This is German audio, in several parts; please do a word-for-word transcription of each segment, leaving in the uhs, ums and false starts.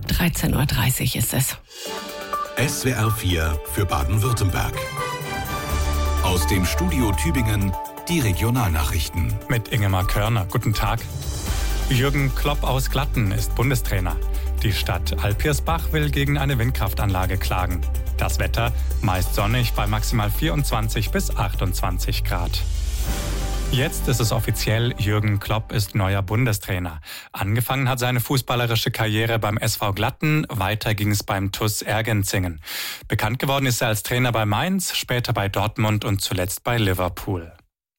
dreizehn Uhr dreißig ist es. S W R vier für Baden-Württemberg. Aus dem Studio Tübingen die Regionalnachrichten. Mit Ingemar Körner. Guten Tag. Jürgen Klopp aus Glatten ist Bundestrainer. Die Stadt Alpirsbach will gegen eine Windkraftanlage klagen. Das Wetter meist sonnig bei maximal vierundzwanzig bis achtundzwanzig Grad. Jetzt ist es offiziell, Jürgen Klopp ist neuer Bundestrainer. Angefangen hat seine fußballerische Karriere beim S V Glatten, weiter ging es beim T U S Ergenzingen. Bekannt geworden ist er als Trainer bei Mainz, später bei Dortmund und zuletzt bei Liverpool.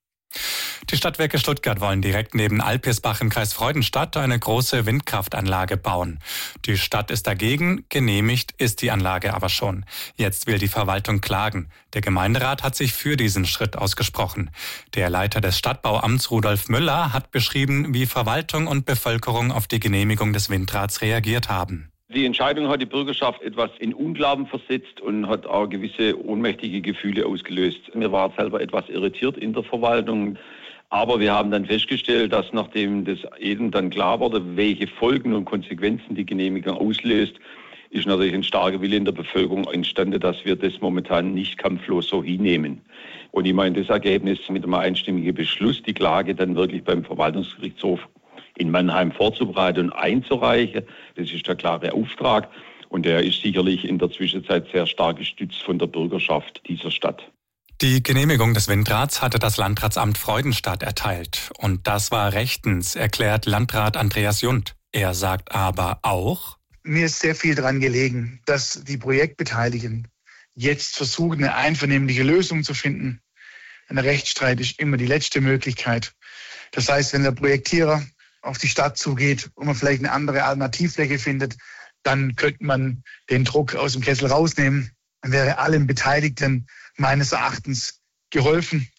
Die Stadtwerke Stuttgart wollen direkt neben Alpirsbach im Kreis Freudenstadt eine große Windkraftanlage bauen. Die Stadt ist dagegen, genehmigt ist die Anlage aber schon. Jetzt will die Verwaltung klagen. Der Gemeinderat hat sich für diesen Schritt ausgesprochen. Der Leiter des Stadtbauamts Rudolf Müller hat beschrieben, wie Verwaltung und Bevölkerung auf die Genehmigung des Windrads reagiert haben. Die Entscheidung hat die Bürgerschaft etwas in Unglauben versetzt und hat auch gewisse ohnmächtige Gefühle ausgelöst. Wir waren selber etwas irritiert in der Verwaltung, aber wir haben dann festgestellt, dass nachdem das eben dann klar wurde, welche Folgen und Konsequenzen die Genehmigung auslöst, ist natürlich ein starker Wille in der Bevölkerung entstanden, dass wir das momentan nicht kampflos so hinnehmen. Und ich meine, das Ergebnis mit einem einstimmigen Beschluss, die Klage dann wirklich beim Verwaltungsgerichtshof in Mannheim vorzubereiten und einzureichen. Das ist der klare Auftrag und der ist sicherlich in der Zwischenzeit sehr stark gestützt von der Bürgerschaft dieser Stadt. Die Genehmigung des Windrads hatte das Landratsamt Freudenstadt erteilt. Und das war rechtens, erklärt Landrat Andreas Jund. Er sagt aber auch: Mir ist sehr viel daran gelegen, dass die Projektbeteiligten jetzt versuchen, eine einvernehmliche Lösung zu finden. Ein Rechtsstreit ist immer die letzte Möglichkeit. Das heißt, wenn der Projektierer auf die Stadt zugeht und man vielleicht eine andere Alternativfläche findet, dann könnte man den Druck aus dem Kessel rausnehmen. Dann wäre allen Beteiligten meines Erachtens geholfen.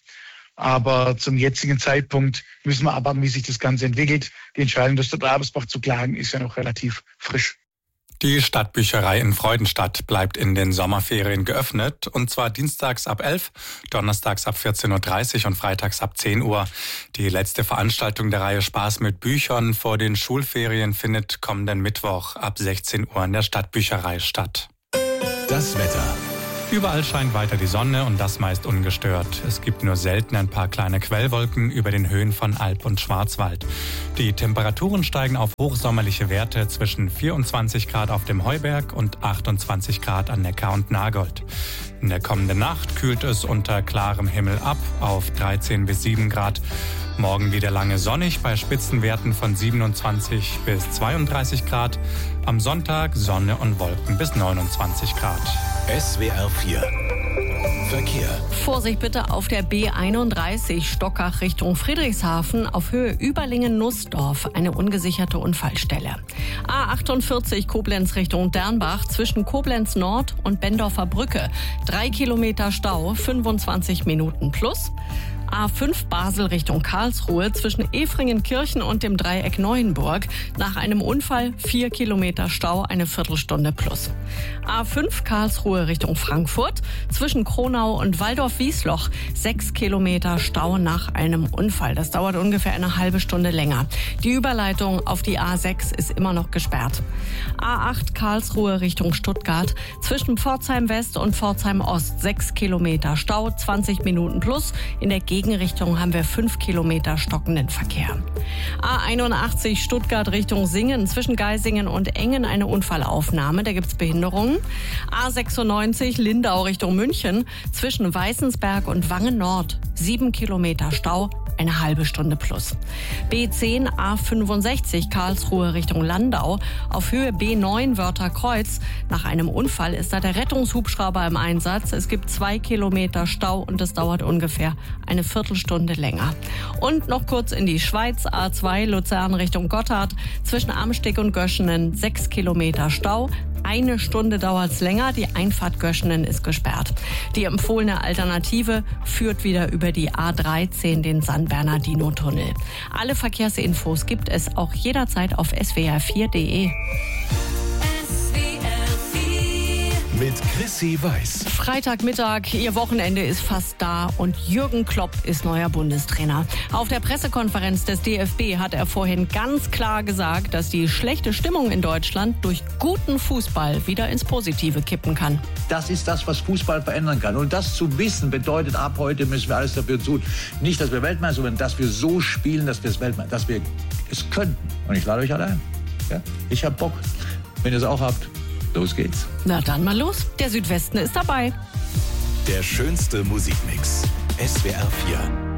Aber zum jetzigen Zeitpunkt müssen wir abwarten, wie sich das Ganze entwickelt. Die Entscheidung, der Stadt Alpirsbach zu klagen, ist ja noch relativ frisch. Die Stadtbücherei in Freudenstadt bleibt in den Sommerferien geöffnet, und zwar dienstags ab elf, donnerstags ab vierzehn Uhr dreißig und freitags ab zehn Uhr. Die letzte Veranstaltung der Reihe Spaß mit Büchern vor den Schulferien findet kommenden Mittwoch ab sechzehn Uhr in der Stadtbücherei statt. Das Wetter. Überall scheint weiter die Sonne und das meist ungestört. Es gibt nur selten ein paar kleine Quellwolken über den Höhen von Alb und Schwarzwald. Die Temperaturen steigen auf hochsommerliche Werte zwischen vierundzwanzig Grad auf dem Heuberg und achtundzwanzig Grad an Neckar und Nagold. In der kommenden Nacht kühlt es unter klarem Himmel ab auf dreizehn bis sieben Grad. Morgen wieder lange sonnig bei Spitzenwerten von siebenundzwanzig bis zweiunddreißig Grad. Am Sonntag Sonne und Wolken bis neunundzwanzig Grad. S W R vier Verkehr. Vorsicht bitte auf der B einunddreißig Stockach Richtung Friedrichshafen auf Höhe Überlingen-Nussdorf, eine ungesicherte Unfallstelle. A achtundvierzig Koblenz Richtung Dernbach zwischen Koblenz Nord und Bendorfer Brücke. Drei Kilometer Stau, fünfundzwanzig Minuten plus. A fünf Basel Richtung Karlsruhe zwischen Efringenkirchen und dem Dreieck Neuenburg. Nach einem Unfall vier Kilometer Stau, eine Viertelstunde plus. A fünf Karlsruhe Richtung Frankfurt zwischen Kronau und Waldorf-Wiesloch. Sechs Kilometer Stau nach einem Unfall. Das dauert ungefähr eine halbe Stunde länger. Die Überleitung auf die A sechs ist immer noch gesperrt. A acht Karlsruhe Richtung Stuttgart zwischen Pforzheim West und Pforzheim Ost. Sechs Kilometer Stau, zwanzig Minuten plus. In der Gegenrichtung haben wir fünf Kilometer stockenden Verkehr. A einundachtzig Stuttgart Richtung Singen zwischen Geisingen und Engen eine Unfallaufnahme. Da gibt's Behinderungen. A sechsundneunzig Lindau Richtung München zwischen Weißensberg und Wangen Nord. Sieben Kilometer Stau, eine halbe Stunde plus. B zehn A fünfundsechzig Karlsruhe Richtung Landau auf Höhe B neun Wörtherkreuz. Nach einem Unfall ist da der Rettungshubschrauber im Einsatz. Es gibt zwei Kilometer Stau und es dauert ungefähr eine Viertelstunde länger. Und noch kurz in die Schweiz. A zwei Luzern Richtung Gotthard zwischen Amsteg und Göschenen. Sechs Kilometer Stau. Eine Stunde dauert's länger. Die Einfahrt Göschenen ist gesperrt. Die empfohlene Alternative führt wieder über die A dreizehn, den San Bernardino-Tunnel. Alle Verkehrsinfos gibt es auch jederzeit auf s w r vier punkt d e. mit Chrissy Weiß. Freitagmittag, ihr Wochenende ist fast da und Jürgen Klopp ist neuer Bundestrainer. Auf der Pressekonferenz des D F B hat er vorhin ganz klar gesagt, dass die schlechte Stimmung in Deutschland durch guten Fußball wieder ins Positive kippen kann. Das ist das, was Fußball verändern kann. Und das zu wissen bedeutet, ab heute müssen wir alles dafür tun. Nicht, dass wir Weltmeister werden, sondern dass wir so spielen, dass wir es Weltmeister, dass wir es können. Und ich lade euch alle ein. Ja? Ich hab Bock. Wenn ihr es auch habt, los geht's. Na dann mal los. Der Südwesten ist dabei. Der schönste Musikmix. S W R vier.